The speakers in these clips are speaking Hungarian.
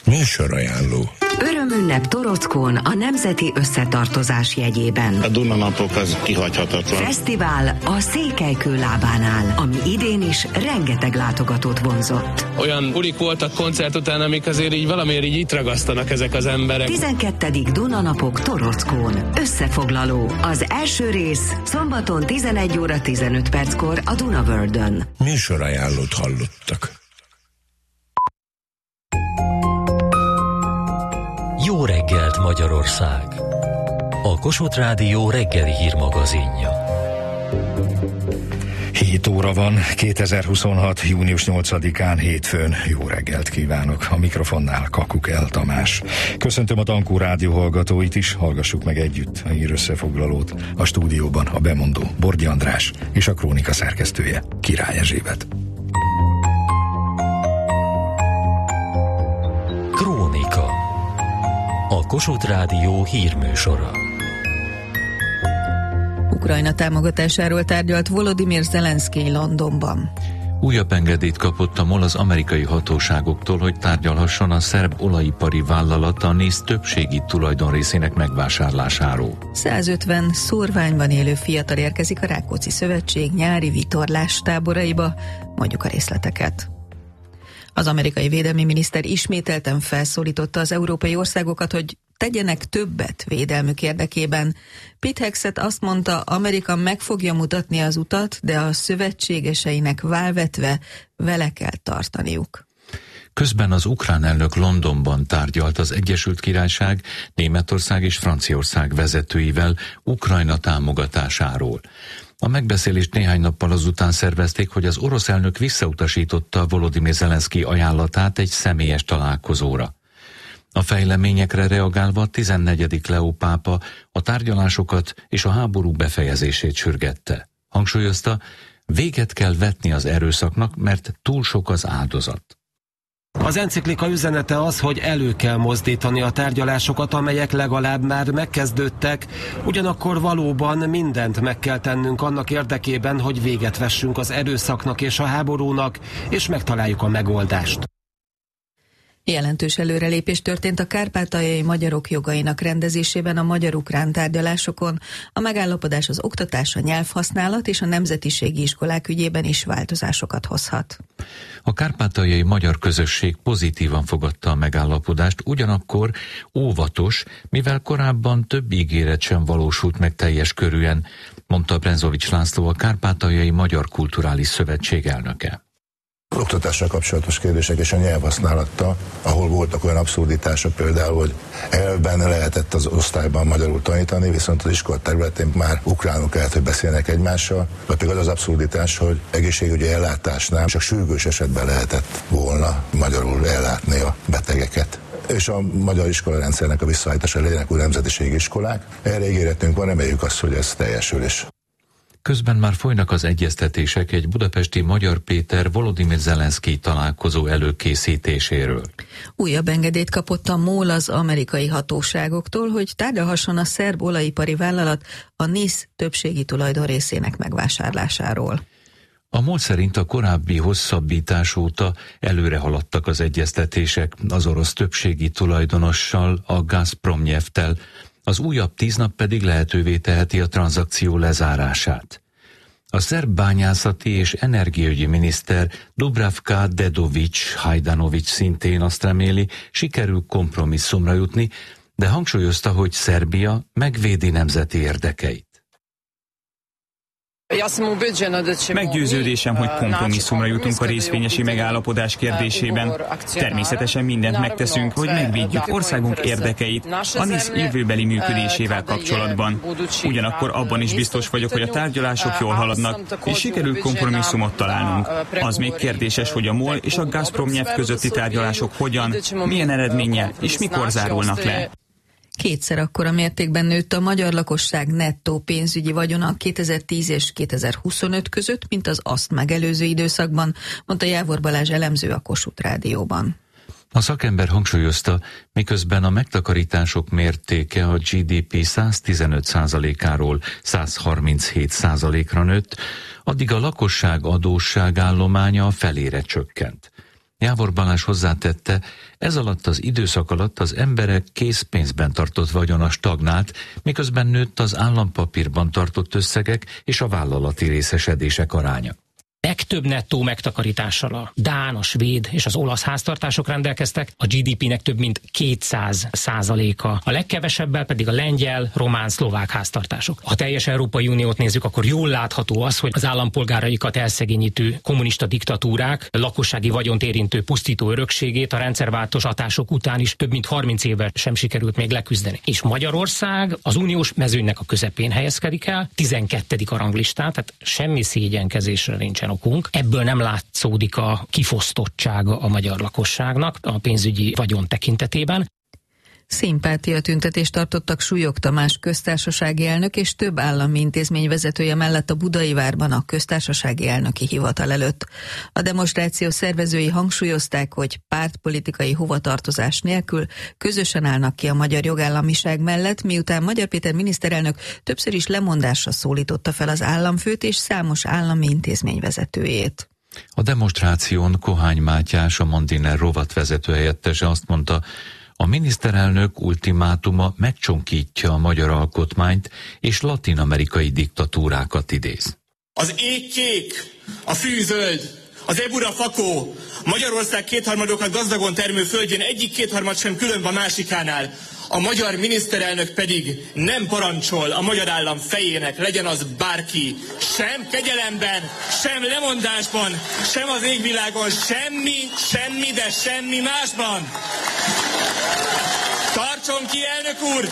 Műsorajánló. Örömünnep Torockón a Nemzeti Összetartozás jegyében. A Dunanapok az kihagyhatatlan. Fesztivál a Székelykő lábánál, ami idén is rengeteg látogatót vonzott. Olyan bulik voltak koncert után, amik azért így valamiért így itt ragasztanak ezek az emberek. 12. Dunanapok Torockón. Összefoglaló. Az első rész szombaton 11 óra 15 perckor a Dunavördön. Műsorajánlót hallottak. Jó reggelt, Magyarország! A Kossuth Rádió reggeli hírmagazinja. 7 óra van, 2026. június 8-án, hétfőn. Jó reggelt kívánok! A mikrofonnál Kakukel Tamás. Köszöntöm a Dankó Rádió hallgatóit is, hallgassuk meg együtt a hírösszefoglalót. A stúdióban a bemondó Borgyi András és a krónika szerkesztője Király Erzsébet. Krónika. A Kossuth Rádió hírműsora. Ukrajna támogatásáról tárgyalt Volodymyr Zelenszkij Londonban. Újabb engedélyt kapott a MOL az amerikai hatóságoktól, hogy tárgyalhasson a szerb olajipari vállalat a NIS többségi tulajdonrészének megvásárlásáról. 150 szórványban élő fiatal érkezik a Rákóczi Szövetség nyári vitorlás táboraiba, mondjuk a részleteket. Az amerikai védelmi miniszter ismételten felszólította az európai országokat, hogy tegyenek többet védelmük érdekében. Pete Hegseth azt mondta, Amerika meg fogja mutatni az utat, de a szövetségeseinek válvetve vele kell tartaniuk. Közben az ukrán elnök Londonban tárgyalt az Egyesült Királyság, Németország és Franciaország vezetőivel Ukrajna támogatásáról. A megbeszélést néhány nappal azután szervezték, hogy az orosz elnök visszautasította Volodymyr Zelenszkij ajánlatát egy személyes találkozóra. A fejleményekre reagálva a 14. Leó pápa a tárgyalásokat és a háború befejezését sürgette. Hangsúlyozta, véget kell vetni az erőszaknak, mert túl sok az áldozat. Az enciklika üzenete az, hogy elő kell mozdítani a tárgyalásokat, amelyek legalább már megkezdődtek, ugyanakkor valóban mindent meg kell tennünk annak érdekében, hogy véget vessünk az erőszaknak és a háborúnak, és megtaláljuk a megoldást. Jelentős előrelépés történt a kárpátaljai magyarok jogainak rendezésében a magyar-ukrán tárgyalásokon. A megállapodás az oktatás, a nyelvhasználat és a nemzetiségi iskolák ügyében is változásokat hozhat. A kárpátaljai magyar közösség pozitívan fogadta a megállapodást, ugyanakkor óvatos, mivel korábban több ígéret sem valósult meg teljes körűen, mondta Brenzovics László, a Kárpátaljai Magyar Kulturális Szövetség elnöke. Oktatással kapcsolatos kérdések és a nyelvhasználattal, ahol voltak olyan abszurditások például, hogy elvben lehetett az osztályban magyarul tanítani, viszont az iskola területén már ukránul kellett, hogy beszélnek egymással, vagy pedig az abszurditás, hogy egészségügyi ellátásnál csak sürgős esetben lehetett volna magyarul ellátni a betegeket. És a magyar iskolarendszernek a visszaállítása legyenek új nemzetiségi iskolák. Erre ígéretünk van, reméljük azt, hogy ez teljesül is. Közben már folynak az egyeztetések egy budapesti Magyar Péter Volodymyr Zelenszkij találkozó előkészítéséről. Újabb engedélyt kapott a MOL az amerikai hatóságoktól, hogy tárgyalhasson a szerb olajipari vállalat a NIS többségi tulajdonrészének megvásárlásáról. A MOL szerint a korábbi hosszabbítás óta előre haladtak az egyeztetések az orosz többségi tulajdonossal, a Gazpromnyefttel, az újabb 10 nap pedig lehetővé teheti a tranzakció lezárását. A szerb bányászati és energiaügyi miniszter Dubravka Dedović-Hajdanović szintén azt reméli, sikerül kompromisszumra jutni, de hangsúlyozta, hogy Szerbia megvédi nemzeti érdekeit. Meggyőződésem, hogy kompromisszumra jutunk a részvényesi megállapodás kérdésében. Természetesen mindent megteszünk, hogy megvédjük országunk érdekeit a NIS jövőbeli működésével kapcsolatban. Ugyanakkor abban is biztos vagyok, hogy a tárgyalások jól haladnak, és sikerül kompromisszumot találnunk. Az még kérdéses, hogy a MOL és a Gazpromnyev közötti tárgyalások hogyan, milyen eredménnyel és mikor zárulnak le. Kétszer akkora mértékben nőtt a magyar lakosság nettó pénzügyi vagyona 2010 és 2025 között, mint az azt megelőző időszakban, mondta Jávor Balázs elemző a Kossuth Rádióban. A szakember hangsúlyozta, miközben a megtakarítások mértéke a GDP 115%-áról 137%-ra nőtt, addig a lakosság adósságállománya a felére csökkent. Jávor Balázs hozzátette, ez alatt az időszak alatt az emberek készpénzben tartott vagyona stagnált, miközben nőtt az állampapírban tartott összegek és a vállalati részesedések aránya. Legtöbb nettó megtakarítással a dán, a svéd és az olasz háztartások rendelkeztek, a GDP-nek több mint 200%-a, a legkevesebbel pedig a lengyel, román, szlovák háztartások. Ha teljes Európai Uniót nézzük, akkor jól látható az, hogy az állampolgáraikat elszegényítő kommunista diktatúrák lakossági vagyont érintő pusztító örökségét a rendszerváltós hatások után is több mint 30 évvel sem sikerült még leküzdeni. És Magyarország az uniós mezőnynek a közepén helyezkedik el, 12. a ranglistán, tehát semmi szégyenkezésre nincsen okunk. Ebből nem látszódik a kifosztottsága a magyar lakosságnak a pénzügyi vagyon tekintetében. Szimpátia tüntetést tartottak Súlyog Tamás köztársasági elnök és több állami intézmény vezetője mellett a Budai várban a köztársasági elnöki hivatal előtt. A demonstráció szervezői hangsúlyozták, hogy pártpolitikai hovatartozás nélkül közösen állnak ki a magyar jogállamiság mellett, miután Magyar Péter miniszterelnök többször is lemondásra szólította fel az államfőt és számos állami intézmény vezetőjét. A demonstráción Kohány Mátyás, a Mandiner rovatvezető helyettese azt mondta, a miniszterelnök ultimátuma megcsonkítja a magyar alkotmányt és latin-amerikai diktatúrákat idéz. Az ég kék, a fű zöld, az ebura fakó, Magyarország kétharmadokat gazdagon termő földjén egyik kétharmad sem különb a másikánál. A magyar miniszterelnök pedig nem parancsol a magyar állam fejének, legyen az bárki, sem kegyelemben, sem lemondásban, sem az égvilágon, semmi, de semmi másban. Tartson ki, elnök úr!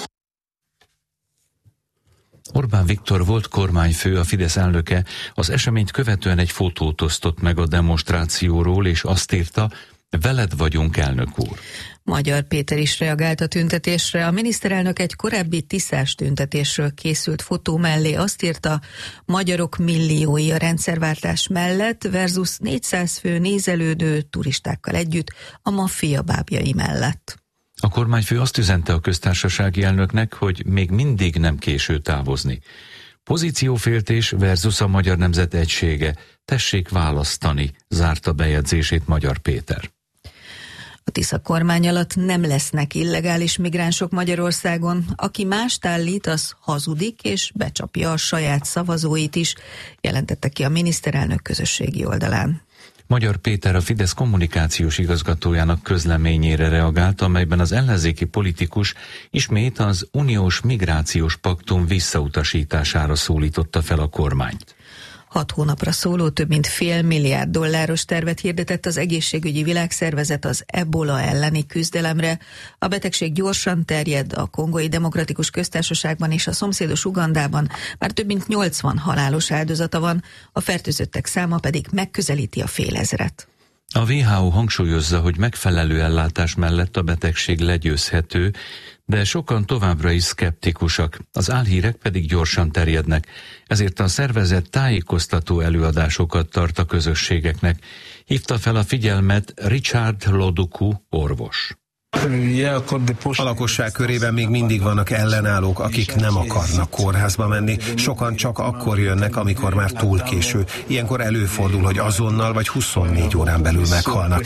Orbán Viktor volt kormányfő, a Fidesz elnöke, az eseményt követően egy fotót osztott meg a demonstrációról, és azt írta, veled vagyunk, elnök úr. Magyar Péter is reagált a tüntetésre. A miniszterelnök egy korábbi tiszás tüntetésről készült fotó mellé azt írta, magyarok milliói a rendszerváltás mellett versus 400 fő nézelődő turistákkal együtt a maffia bábjai mellett. A kormányfő azt üzente a köztársasági elnöknek, hogy még mindig nem késő távozni. Pozícióféltés versus a magyar nemzet egysége. Tessék választani, zárta bejegyzését Magyar Péter. A Tisza kormány alatt nem lesznek illegális migránsok Magyarországon. Aki mást állít, az hazudik és becsapja a saját szavazóit is, jelentette ki a miniszterelnök közösségi oldalán. Magyar Péter a Fidesz kommunikációs igazgatójának közleményére reagált, amelyben az ellenzéki politikus ismét az uniós migrációs paktum visszautasítására szólította fel a kormányt. 6 hónapra szóló több mint $500 milliárd tervet hirdetett az egészségügyi világszervezet az ebola elleni küzdelemre. A betegség gyorsan terjed a Kongói Demokratikus Köztársaságban és a szomszédos Ugandában, már több mint 80 halálos áldozata van, a fertőzöttek száma pedig megközelíti a 5000-et. A WHO hangsúlyozza, hogy megfelelő ellátás mellett a betegség legyőzhető, de sokan továbbra is szkeptikusak, az álhírek pedig gyorsan terjednek, ezért a szervezet tájékoztató előadásokat tart a közösségeknek. Hívta fel a figyelmet Richard Loduku orvos. A lakosság körében még mindig vannak ellenállók, akik nem akarnak kórházba menni. Sokan csak akkor jönnek, amikor már túl késő. Ilyenkor előfordul, hogy azonnal vagy 24 órán belül meghalnak.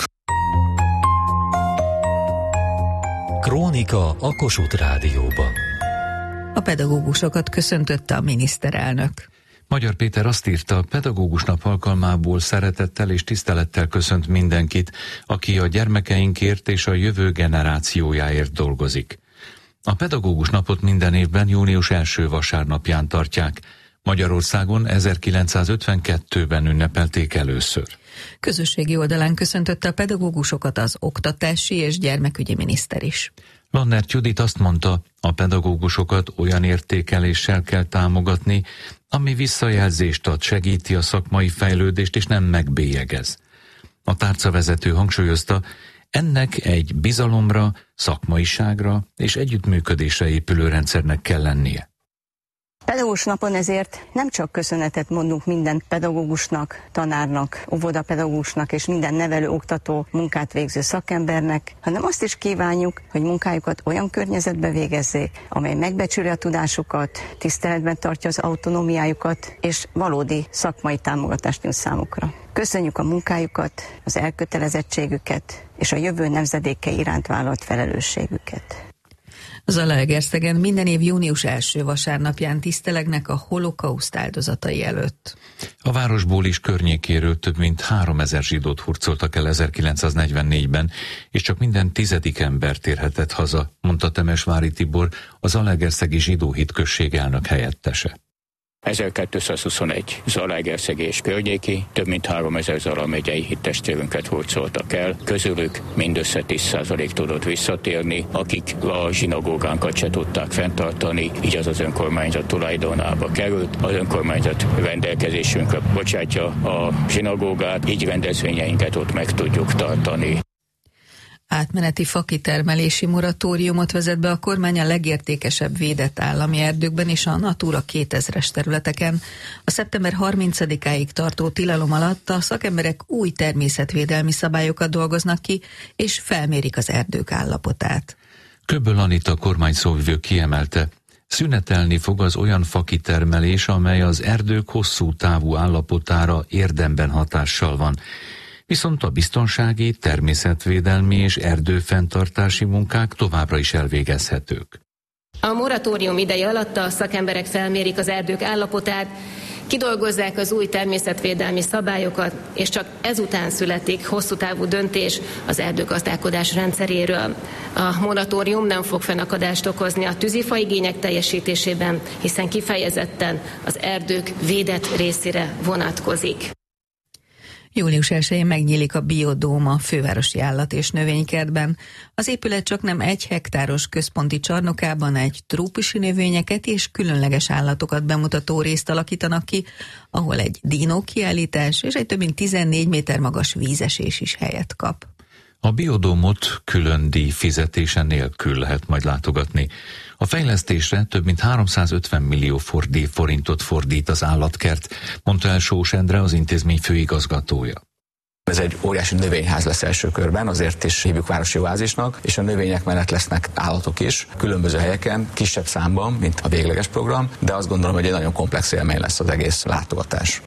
Krónika a Kossuth Rádióban. A pedagógusokat köszöntötte a miniszterelnök. Magyar Péter azt írta, a pedagógus nap alkalmából szeretettel és tisztelettel köszönt mindenkit, aki a gyermekeinkért és a jövő generációjáért dolgozik. A pedagógus napot minden évben június első vasárnapján tartják. Magyarországon 1952-ben ünnepelték először. Közösségi oldalán köszöntötte a pedagógusokat az oktatási és gyermekügyi miniszter is. Lannert Judit azt mondta, a pedagógusokat olyan értékeléssel kell támogatni, ami visszajelzést ad, segíti a szakmai fejlődést és nem megbélyegez. A tárcavezető hangsúlyozta, ennek egy bizalomra, szakmaiságra és együttműködésre épülő rendszernek kell lennie. Pedagógus napon ezért nem csak köszönetet mondunk minden pedagógusnak, tanárnak, óvodapedagógusnak és minden nevelő, oktató, munkát végző szakembernek, hanem azt is kívánjuk, hogy munkájukat olyan környezetbe végezzék, amely megbecsüli a tudásukat, tiszteletben tartja az autonómiájukat és valódi szakmai támogatást nyújt számukra. Köszönjük a munkájukat, az elkötelezettségüket és a jövő nemzedékei iránt vállalt felelősségüket. Zalaegerszegen minden év június első vasárnapján tisztelegnek a holokauszt áldozatai előtt. A városból is környékéről több mint 3000 zsidót hurcoltak el 1944-ben, és csak minden 10. ember térhetett haza, mondta Temesvári Tibor, a Zalaegerszegi zsidó hitközség elnök helyettese. 1221 Zalaegerszegi és környéki több mint 3000 Zala megyei hittestvérünket hurcoltak el, közülük mindössze 10% tudott visszatérni, akik a zsinagógánkat se tudták fenntartani, így az önkormányzat tulajdonába került. Az önkormányzat rendelkezésünkre bocsátja a zsinagógát, így rendezvényeinket ott meg tudjuk tartani. Átmeneti fakitermelési moratóriumot vezet be a kormány a legértékesebb védett állami erdőkben és a Natura 2000-es területeken. A szeptember 30-áig tartó tilalom alatt a szakemberek új természetvédelmi szabályokat dolgoznak ki, és felmérik az erdők állapotát. Köbböl Anita kormányszóvivő kiemelte, szünetelni fog az olyan fakitermelés, amely az erdők hosszú távú állapotára érdemben hatással van. Viszont a biztonsági, természetvédelmi és erdőfenntartási munkák továbbra is elvégezhetők. A moratórium ideje alatt a szakemberek felmérik az erdők állapotát, kidolgozzák az új természetvédelmi szabályokat, és csak ezután születik hosszú távú döntés az erdőgazdálkodás rendszeréről. A moratórium nem fog fennakadást okozni a tűzifa igények teljesítésében, hiszen kifejezetten az erdők védett részére vonatkozik. Július 1-én megnyílik a Biodóm a fővárosi állat- és növénykertben. Az épület csaknem 1 hektáros központi csarnokában egy trópusi növényeket és különleges állatokat bemutató részt alakítanak ki, ahol egy dinókiállítás és egy több mint 14 méter magas vízesés is helyet kap. A Biodómot külön díj fizetése nélkül lehet majd látogatni. A fejlesztésre több mint 350 millió forintot fordít az állatkert, mondta el Sós Endre, az intézmény főigazgatója. Ez egy óriási növényház lesz első körben, azért is hívjuk városi oázisnak, és a növények mellett lesznek állatok is, különböző helyeken, kisebb számban, mint a végleges program, de azt gondolom, hogy egy nagyon komplex élmény lesz az egész látogatás.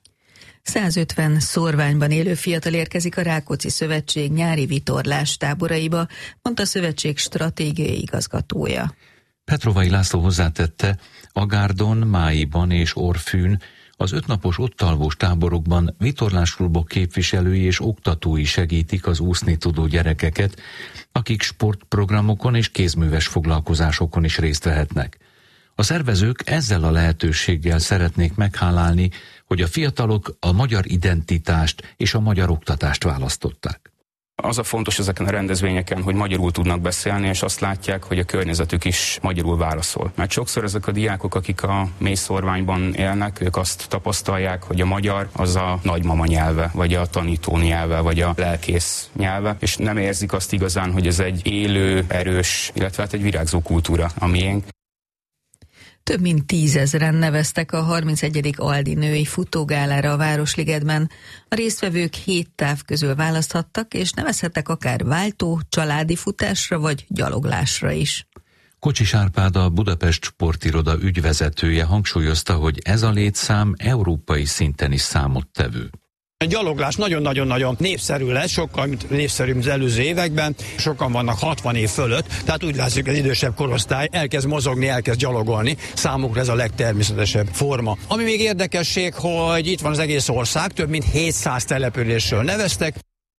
150 szórványban élő fiatal érkezik a Rákóczi Szövetség nyári vitorlás táboraiba, mondta a szövetség stratégiai igazgatója. Petrovai László hozzátette, Agárdon, Máiban és Orfűn az 5 napos ottalvós táborokban vitorlásklubok képviselői és oktatói segítik az úszni tudó gyerekeket, akik sportprogramokon és kézműves foglalkozásokon is részt vehetnek. A szervezők ezzel a lehetőséggel szeretnék meghálálni, hogy a fiatalok a magyar identitást és a magyar oktatást választották. Az a fontos ezeken a rendezvényeken, hogy magyarul tudnak beszélni, és azt látják, hogy a környezetük is magyarul válaszol. Mert sokszor ezek a diákok, akik a mélyszórványban élnek, ők azt tapasztalják, hogy a magyar az a nagymama nyelve, vagy a tanító nyelve, vagy a lelkész nyelve, és nem érzik azt igazán, hogy ez egy élő, erős, illetve hát egy virágzó kultúra, a miénk. Több mint 10 000-en neveztek a 31. Aldi női futógálára a Városligetben. A résztvevők 7 táv közül választhattak, és nevezhettek akár váltó, családi futásra vagy gyaloglásra is. Kocsis Árpád, a Budapest Sportiroda ügyvezetője hangsúlyozta, hogy ez a létszám európai szinten is számottevő. A gyaloglás nagyon-nagyon-nagyon népszerű lesz, sokkal népszerűbb az előző években. Sokan vannak 60 év fölött, tehát úgy látszik, hogy az idősebb korosztály elkezd mozogni, elkezd gyalogolni. Számukra ez a legtermészetesebb forma. Ami még érdekesség, hogy itt van az egész ország, több mint 700 településről neveztek.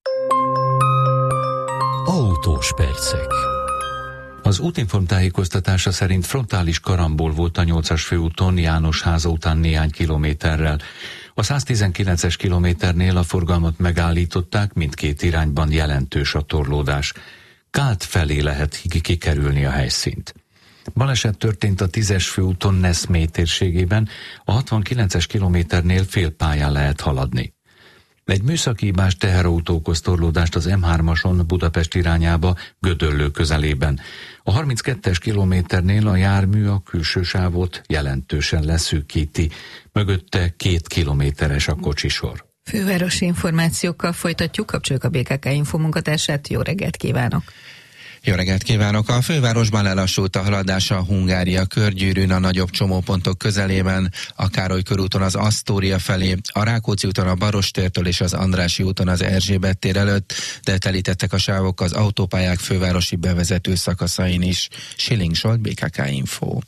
Autós percek. Az Útinform tájékoztatása szerint frontális karambol volt a 8-as főúton Jánosháza után néhány kilométerrel. A 119-es kilométernél a forgalmat megállították, mindkét irányban jelentős a torlódás. Kált felé lehet kikerülni a helyszínt. Baleset történt a 10-es főúton Neszmély térségében, a 69-es kilométernél félpályán lehet haladni. Egy műszaki hibás teherautó okoz torlódást az M3-ason Budapest irányába, Gödöllő közelében. A 32-es kilométernél a jármű a külső sávot jelentősen leszűkíti, mögötte 2 kilométeres a kocsisor. Fővárosi információkkal folytatjuk, kapcsoljuk a BKK Info munkatársát, jó reggelt kívánok! Jó reggelt kívánok! A fővárosban lelassult a haladás a Hungária körgyűrűn, a nagyobb csomópontok közelében, a Károly körúton az Asztória felé, a Rákóczi úton a Barostértől és az Andrássy úton az Erzsébet tér előtt, de telítettek a sávok az autópályák fővárosi bevezető szakaszain is. Schilling Zsolt, BKK Info.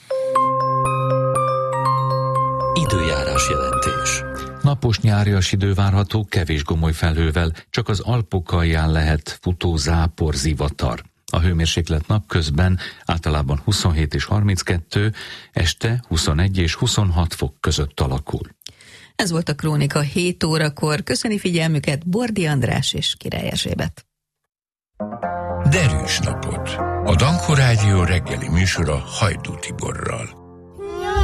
Időjárás jelentés. Napos nyárias idő várható, kevés gomoly felhővel, csak az Alpok alján lehet futó zápor, zivatar. A hőmérséklet napközben általában 27 és 32, este 21 és 26 fok között alakul. Ez volt a Krónika 7 órakor. Köszöni figyelmüket Bordi András és Király Erzsébet. Derűs napot! A Danko Rádió reggeli műsora Hajdú Tiborral.